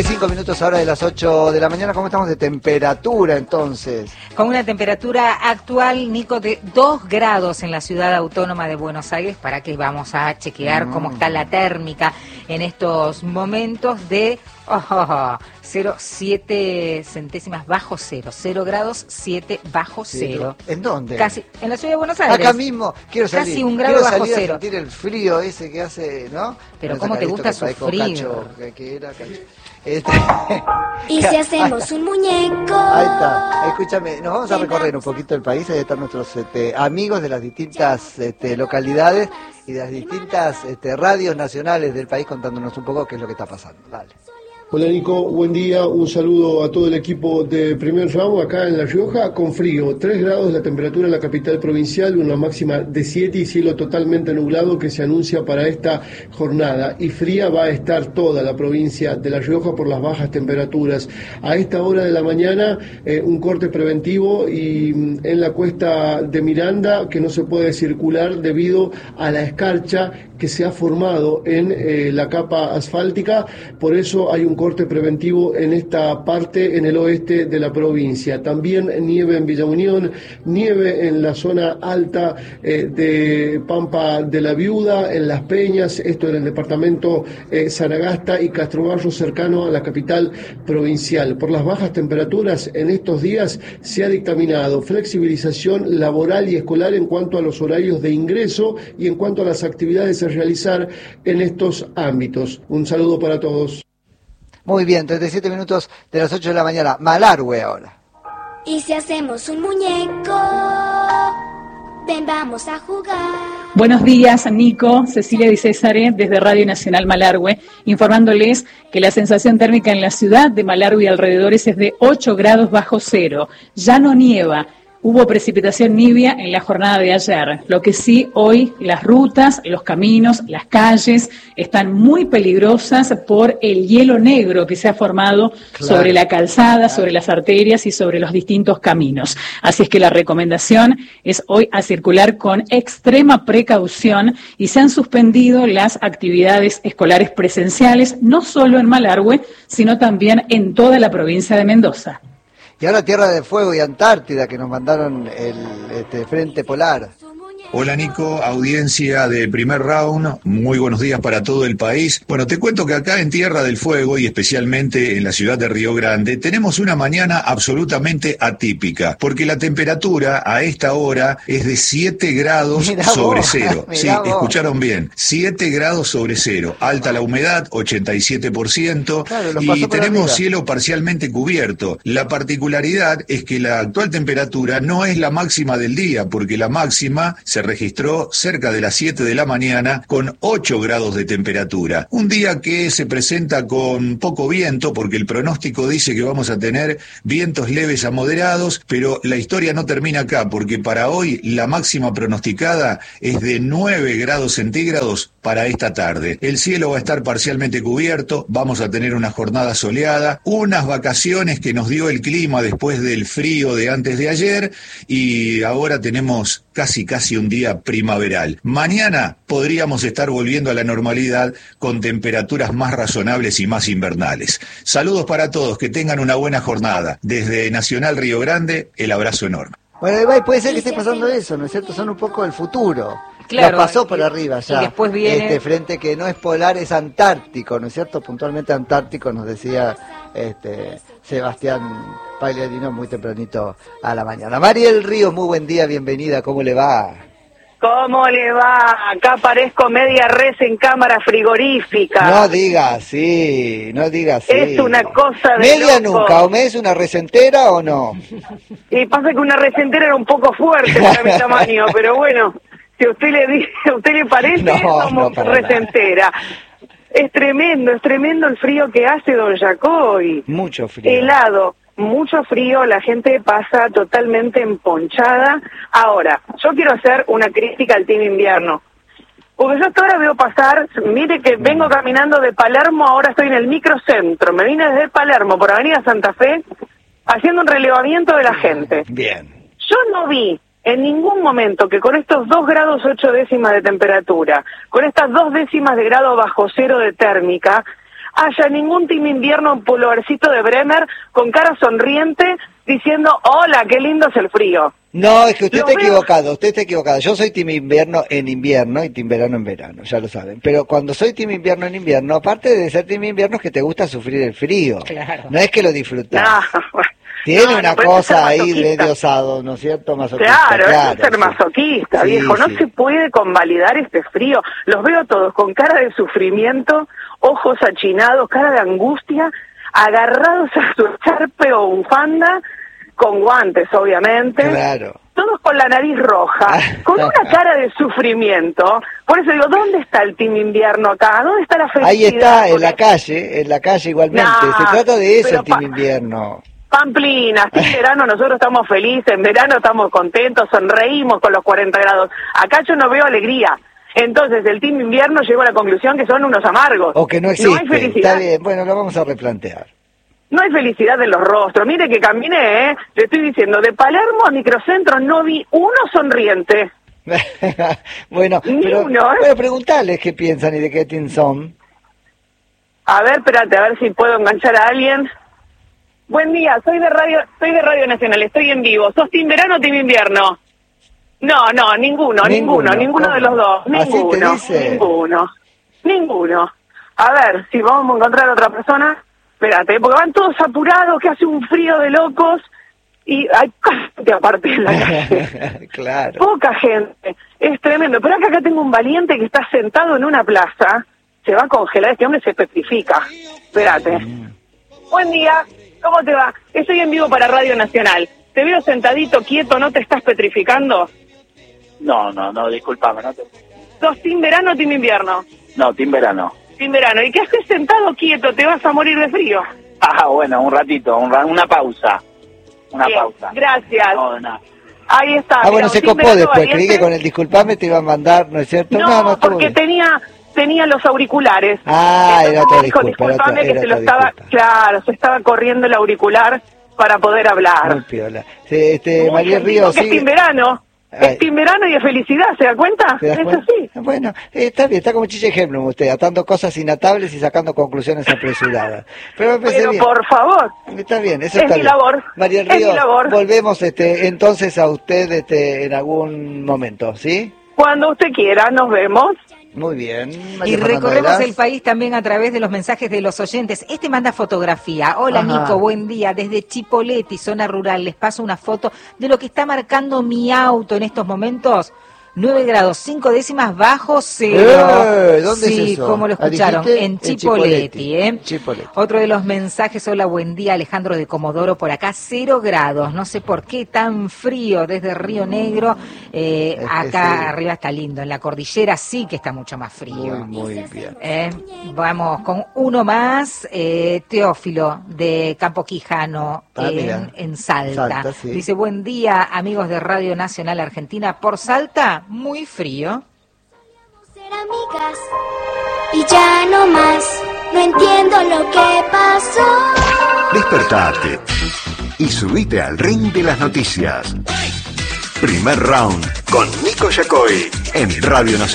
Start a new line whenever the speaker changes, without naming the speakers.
5 minutos ahora de las 8 de la mañana. ¿Cómo estamos de temperatura entonces?
Con una temperatura actual, Nico, de 2 grados en la ciudad autónoma de Buenos Aires, para que vamos a chequear cómo está la térmica en estos momentos de 0,7 centésimas bajo cero, 0 grados 7 bajo cero.
¿En dónde?
Casi, en la ciudad de Buenos Aires.
Acá mismo, quiero salir.
Casi 1 grado bajo
salir
cero.
A sentir el frío ese que hace, ¿no?
Pero ¿cómo te gusta sufrir?
Que era cacho.
¿Y si hacemos un muñeco?
Ahí está, escúchame, nos vamos a recorrer un poquito el país. Ahí están nuestros amigos de las distintas localidades y de las distintas radios nacionales del país contándonos un poco qué es lo que está pasando. Dale.
Hola Nico, buen día, un saludo a todo el equipo de Primer Round acá en La Rioja, con frío, 3 grados la temperatura en la capital provincial, una máxima de 7 y cielo totalmente nublado que se anuncia para esta jornada. Y fría va a estar toda la provincia de La Rioja por las bajas temperaturas. A esta hora de la mañana un corte preventivo y en la cuesta de Miranda que no se puede circular debido a la escarcha que se ha formado en la capa asfáltica, por eso hay un corte preventivo en esta parte, en el oeste de la provincia. También nieve en Villa Unión, nieve en la zona alta de Pampa de la Viuda, en Las Peñas, esto en el departamento Saragasta y Castrobarro, cercano a la capital provincial. Por las bajas temperaturas, en estos días se ha dictaminado flexibilización laboral y escolar en cuanto a los horarios de ingreso y en cuanto a las actividades a realizar en estos ámbitos. Un saludo para todos.
Muy bien, 37 minutos de las 8 de la mañana. Malargüe ahora.
¿Y si hacemos un muñeco? Ven, vamos a jugar.
Buenos días, Nico, Cecilia Di Césare, desde Radio Nacional Malargüe, informándoles que la sensación térmica en la ciudad de Malargüe y alrededores es de 8 grados bajo cero. Ya no nieva. Hubo precipitación nibia en la jornada de ayer, lo que sí, hoy las rutas, los caminos, las calles están muy peligrosas por el hielo negro que se ha formado sobre la calzada, sobre las arterias y sobre los distintos caminos. Así es que la recomendación es hoy a circular con extrema precaución y se han suspendido las actividades escolares presenciales, no solo en Malargüe, sino también en toda la provincia de Mendoza.
Y ahora Tierra del Fuego y Antártida, que nos mandaron el Frente Polar.
Hola Nico, audiencia de Primer Round, muy buenos días para todo el país. Bueno, te cuento que acá en Tierra del Fuego y especialmente en la ciudad de Río Grande tenemos una mañana absolutamente atípica, porque la temperatura a esta hora es de 7 grados sobre cero. Sí, escucharon bien, 7 grados sobre cero, alta la humedad, 87%, claro, y tenemos cielo parcialmente cubierto. La particularidad es que la actual temperatura no es la máxima del día, porque la máxima se registró cerca de las 7 de la mañana con 8 grados de temperatura. Un día que se presenta con poco viento, porque el pronóstico dice que vamos a tener vientos leves a moderados, pero la historia no termina acá, porque para hoy la máxima pronosticada es de 9 grados centígrados para esta tarde. El cielo va a estar parcialmente cubierto, vamos a tener una jornada soleada, unas vacaciones que nos dio el clima después del frío de antes de ayer, y ahora tenemos casi un día primaveral. Mañana podríamos estar volviendo a la normalidad con temperaturas más razonables y más invernales. Saludos para todos, que tengan una buena jornada. Desde Nacional Río Grande, el abrazo enorme.
Bueno, puede ser que esté pasando eso, ¿no es cierto? Son un poco el futuro.
Claro,
lo pasó por arriba ya.
Y después viene
este frente que no es polar, es antártico, ¿no es cierto? Puntualmente antártico, nos decía Sebastián Pagliarino muy tempranito a la mañana. Mariel Ríos, muy buen día, bienvenida, ¿cómo le va?
¿Cómo le va? Acá parezco media res en cámara frigorífica.
No diga así, no diga así.
Es una cosa de
media
loco.
Nunca, ¿o me es una res entera o no?
Y pasa que una res entera era un poco fuerte para mi tamaño, pero bueno, si a usted le parece, somos res entera. Es tremendo el frío que hace don Jacoy.
Mucho frío.
Helado. Mucho frío, la gente pasa totalmente emponchada. Ahora, yo quiero hacer una crítica al team invierno. Porque yo hasta ahora veo pasar, mire que vengo caminando de Palermo, ahora estoy en el microcentro. Me vine desde Palermo por Avenida Santa Fe, haciendo un relevamiento de la gente.
Bien.
Yo no vi en ningún momento que con estos 2 grados 8 décimas de temperatura, con estas 2 décimas de grado bajo cero de térmica, haya ningún team invierno en pullovercito de Bremer con cara sonriente diciendo, hola, qué lindo es el frío.
No, es que usted está equivocado, Yo soy team invierno en invierno y team verano en verano, ya lo saben. Pero cuando soy team invierno en invierno, aparte de ser team invierno es que te gusta sufrir el frío.
Claro.
No es que lo disfrutás.
No,
Tiene una cosa ahí
masoquista.
de osado, ¿no es cierto? Masoquista.
Claro, es ser masoquista,
sí,
viejo. No
sí.
se puede convalidar este frío. Los veo todos con cara de sufrimiento, ojos achinados, cara de angustia, agarrados a su echarpe o bufanda, con guantes, obviamente.
Claro.
Todos con la nariz roja, con una cara de sufrimiento. Por eso digo, ¿dónde está el team invierno acá? ¿Dónde está la felicidad?
Ahí está,
Porque-
en la calle igualmente.
Nah,
Se trata de eso,
pero
el team invierno.
Pamplinas, en verano nosotros estamos felices, en verano estamos contentos, sonreímos con los 40 grados. Acá yo no veo alegría. Entonces el team invierno llegó a la conclusión que son unos amargos.
O que no
hay
existe.
felicidad.
Está bien, bueno, lo vamos a replantear.
No hay felicidad en los rostros. Mire que caminé, le estoy diciendo, de Palermo a Microcentro no vi uno sonriente.
Bueno,
Ni
pero,
uno, ¿eh?
bueno, preguntarles qué piensan y de qué team son.
A ver, espérate, a ver si puedo enganchar a alguien. Buen día, soy de Radio Nacional, estoy en vivo. ¿Sos team verano o team invierno? No, ninguno
Ninguno.
de los dos.
¿Así te dice?
Ninguno. A ver, si vamos a encontrar a otra persona. Espérate, porque van todos apurados, que hace un frío de locos y hay gente aparte de la calle.
Claro.
Poca gente, es tremendo. Pero acá tengo un valiente que está sentado en una plaza, se va a congelar, este hombre se petrifica. Espérate. Buen día, ¿cómo te va? Estoy en vivo para Radio Nacional. Te veo sentadito, quieto, ¿no te estás petrificando?
No, discúlpame, no te...
¿Sos team verano o team invierno?
No, team verano.
Team verano. ¿Y que estés sentado quieto? ¿Te vas a morir de frío?
Ah, bueno, un ratito, una pausa. Una
Bien,
pausa.
gracias.
No, no.
Ahí está.
Ah, bueno,
mira,
se
un team
copó
verano
después.
valiente.
Creí que con el disculpame te iba a mandar, ¿no es cierto?
No,
estuvo
porque
bien.
tenía los auriculares.
Ah,
Entonces
era otra
me dijo,
disculpa,
disculpame
era
que se lo
otra
estaba,
disculpa.
claro, se estaba corriendo el auricular para poder hablar.
Muy piola.
Muy
María
bien,
Ríos,
que es team verano.
Ay.
Es team verano y de felicidad, ¿se da cuenta?
¿te das
Es
cuenta?
así.
Bueno, está bien, está como Chiche Hemblum usted, atando cosas inatables y sacando conclusiones apresuradas. Pero me parece
Pero
bien.
por favor,
Está bien, eso
es
está
mi
bien.
labor,
María
es mi
Ríos,
labor.
volvemos entonces a usted en algún momento, ¿sí?
cuando usted quiera, nos vemos.
Muy bien.
Y
María Fernanda
recorremos
Velas.
el país también a través de los mensajes de los oyentes. Este manda fotografía. Hola,
Ajá.
Nico, buen día. Desde Chipoleti, zona rural, les paso una foto de lo que está marcando mi auto en estos momentos. 9 grados, 5 décimas bajo cero.
¿Dónde
sí,
es eso?
como lo escucharon,
¿Dijiste?
en Chipoleti, ¿eh?
Chipoleti.
Otro de los mensajes, hola, buen día, Alejandro de Comodoro, por acá 0 grados, no sé por qué tan frío desde Río Negro, acá
sí.
arriba está lindo, en la cordillera sí que está mucho más frío.
Muy bien.
Vamos con uno más, Teófilo de Campo Quijano
mira.
en Salta.
Salta, sí.
Dice, buen día amigos de Radio Nacional Argentina, por Salta, muy frío.
Ser amigas y ya no más, no entiendo lo que pasó.
Despertate y subite al ring de las noticias. Primer round con Nico Yacoy en Radio Nacional.